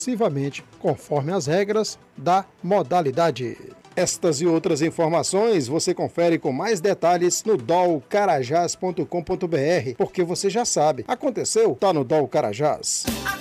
exclusivamente conforme as regras da modalidade. Estas e outras informações você confere com mais detalhes no dolcarajás.com.br, porque você já sabe, aconteceu, tá no Dol Carajás.